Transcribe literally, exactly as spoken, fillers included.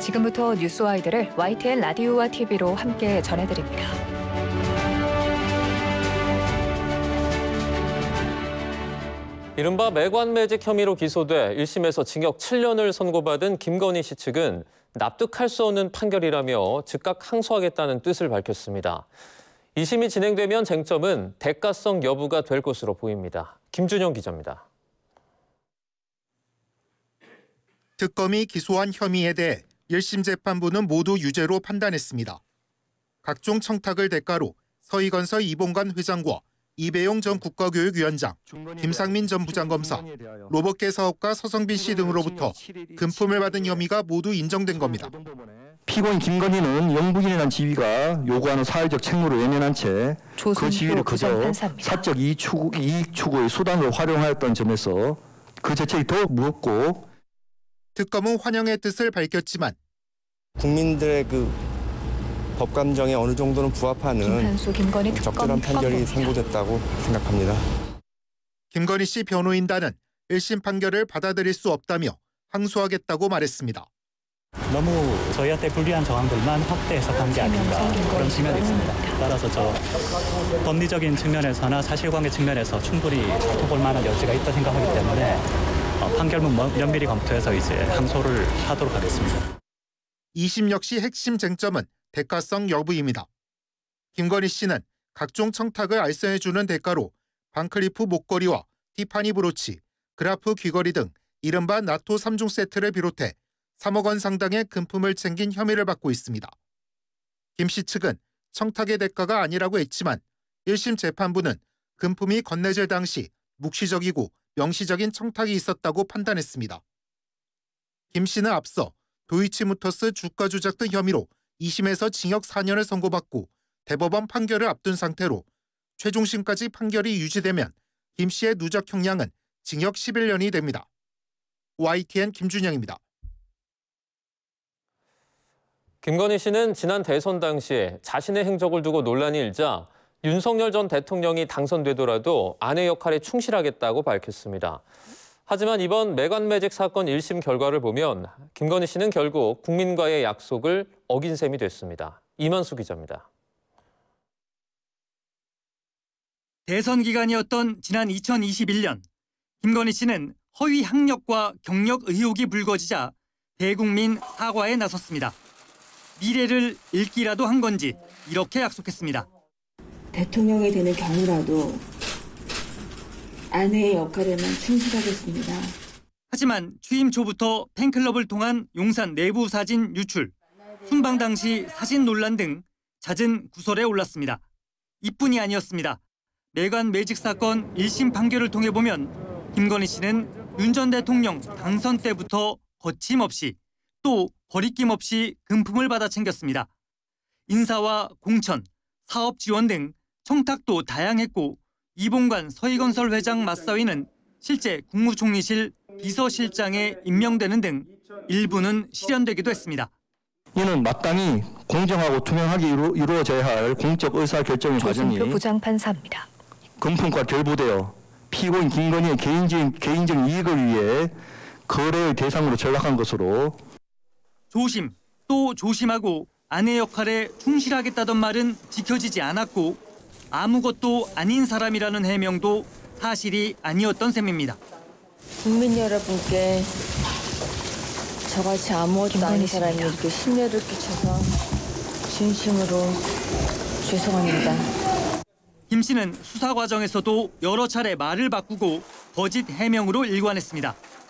지금부터 뉴스와이드를 와이티엔 라디오와 티비로 함께 전해드립니다. 이른바 매관매직 혐의로 기소돼 일 심에서 징역 칠 년을 선고받은 김건희 씨 측은 납득할 수 없는 판결이라며 즉각 항소하겠다는 뜻을 밝혔습니다. 이 심이 진행되면 쟁점은 대가성 여부가 될 것으로 보입니다. 김준영 기자입니다. 특검이 기소한 혐의에 대해 일 심 재판부는 모두 유죄로 판단했습니다. 각종 청탁을 대가로 서희건설 이봉관 회장과 이배용 전 국가교육위원장, 김상민 전 부장검사, 로봇계 사업가 서성빈 씨 등으로부터 금품을 받은 혐의가 모두 인정된 겁니다. 피고인 김건희는 영부인이라는 지위가 요구하는 사회적 책무를 외면한 채 그 지위를 그저 사적 이익 추구, 이익 추구의 수단으로 활용하였던 점에서 그 죄책이 더 무겁고 특검은 환영의 뜻을 밝혔지만 국민들의 그 법감정에 어느 정도는 부합하는 김한수, 김건희 적절한 판결이 선고됐다고 생각합니다. 김건희 씨 변호인단은 일 심 판결을 받아들일 수 없다며 항소하겠다고 말했습니다. 너무 저희한테 불리한 정황들만 확대 해석한 게 아닌가 그런 측면이 있습니다. 따라서 저 법리적인 측면에서나 사실관계 측면에서 충분히 살펴볼 만한 여지가 있다 생각하기 때문에 판결문 면밀히 검토해서 이제 항소를 하도록 하겠습니다. 이 심 역시 핵심 쟁점은 대가성 여부입니다. 김건희 씨는 각종 청탁을 알선해주는 대가로 반클리프 목걸이와 티파니 브로치, 그라프 귀걸이 등 이른바 나토 삼 종 세트를 비롯해 삼억 원 상당의 금품을 챙긴 혐의를 받고 있습니다. 김 씨 측은 청탁의 대가가 아니라고 했지만 일 심 재판부는 금품이 건네질 당시 묵시적이고 명시적인 청탁이 있었다고 판단했습니다. 김 씨는 앞서 도이치모터스 주가 조작 등 혐의로 이 심에서 징역 사 년을 선고받고 대법원 판결을 앞둔 상태로 최종심까지 판결이 유지되면 김 씨의 누적 형량은 징역 십일 년이 됩니다. 와이티엔 김준영입니다. 김건희 씨는 지난 대선 당시에 자신의 행적을 두고 논란이 일자 윤석열 전 대통령이 당선되더라도 아내 역할에 충실하겠다고 밝혔습니다. 하지만 이번 매관매직 사건 일 심 결과를 보면 김건희 씨는 결국 국민과의 약속을 어긴 셈이 됐습니다. 이만수 기자입니다. 대선 기간이었던 지난 이천이십일 년, 김건희 씨는 허위 학력과 경력 의혹이 불거지자 대국민 사과에 나섰습니다. 미래를 잃기라도 한 건지 이렇게 약속했습니다. 대통령이 되는 경우라도 아내의 역할에만 충실하겠습니다. 하지만 취임 초부터 팬클럽을 통한 용산 내부 사진 유출, 순방 당시 사진 논란 등 잦은 구설에 올랐습니다. 이뿐이 아니었습니다. 매관 매직 사건 일 심 판결을 통해 보면 김건희 씨는 윤 전 대통령 당선 때부터 거침없이 또 거리낌 없이 금품을 받아 챙겼습니다. 인사와 공천, 사업 지원 등 청탁도 다양했고 이봉관 서희건설 회장 맞사위는 실제 국무총리실 비서실장에 임명되는 등 일부는 실현되기도 했습니다. 이는 마땅히 공정하고 투명하게 이루, 이루어져야 할 공적 의사결정의 과정이 조승표 부장판사입니다. 금품과 결부되어 피고인 김건희의 개인적인, 개인적인 이익을 위해 거래의 대상으로 전락한 것으로 조심 또 조심하고 아내 역할에 충실하겠다던 말은 지켜지지 않았고 아무것도 아닌 사람이라는 해명도 사실이 아니었던 셈입니다. 국민 여러분께 저같이 아무것도 아닌 사람이 이렇게 심려를 끼쳐서 진심으로 죄송합니다. 김 씨는 수사 과정에서도 여러 차례 말을 바꾸고 거짓 해명으로 일관했습니다.